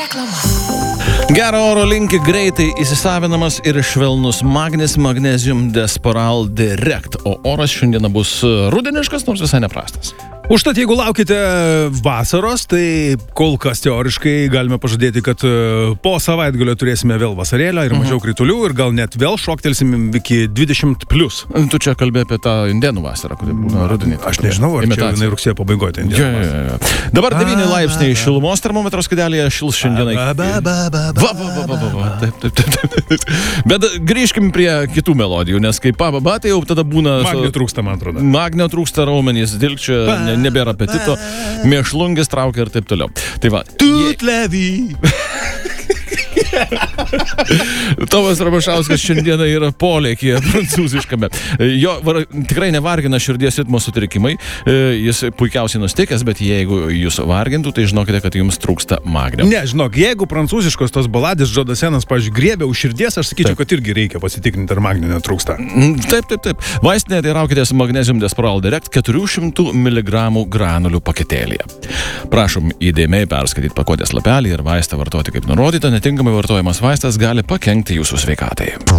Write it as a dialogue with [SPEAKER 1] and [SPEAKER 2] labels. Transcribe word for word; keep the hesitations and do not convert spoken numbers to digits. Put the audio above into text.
[SPEAKER 1] Gero oro linki greitai įsisavinamas ir švelnus Magnis Magnesium Desporal Direct, o oras šiandieną bus rudeniškas, nors visai neprastas.
[SPEAKER 2] Užtat, jeigu laukite vasaros, tai kol kas teoriškai galime pažadėti, kad po savaitgalio turėsime vėl vasarėlę ir mažiau kritulių ir gal net vėl šoktelsim iki dvidešimt plius.
[SPEAKER 1] Tu čia kalbė apie tą indėnų vasarą, kuri būna rudenį.
[SPEAKER 2] Aš nežinau, ar čia jinai rugsėjo pabaigoje tai indėnų
[SPEAKER 1] ja, ja, ja. Dabar devyni laipsniai šilumos termometro skadelėje šils šiandienai. Va, va, va, va, va. Taip, taip, taip, taip. Bet grįžkim prie kitų melodijų, nes kai pa, pa, pa, tai jau tada būna...
[SPEAKER 2] Magnio trūksta, man atrodo.
[SPEAKER 1] Magnio trūksta, raumenys dilgčia, nebėra apetito, mėšlungis traukia ir taip toliau. Tai va.
[SPEAKER 2] Tutlevy.
[SPEAKER 1] Tomas Rabašauskas šiandieną yra polėkyje prancūziškame. Jo var, tikrai nevargina širdies ritmo sutrikimai, jis puikiausiai nustikęs, bet jeigu jūs vargintų, tai žinokite, kad jums trūksta magnio.
[SPEAKER 2] Ne, žinok, jeigu prancūziškos tos baladės Žodasenas, pavyzdžiui, griebia už širdies, aš sakyčiau, taip, kad irgi reikia pasitikrinti, ar magnio netrūksta.
[SPEAKER 1] Taip, taip, taip. Vaistinėje tai raukitės Magnesium Desporal Direct keturių šimtų miligramų granulių paketėlyje. Prašom įdėmiai perskaityti pakuotės lapelį ir vaistą vartoti kaip nurodyta, netinkamai vartojamas vaistas gali pakenkti jūsų sveikatai.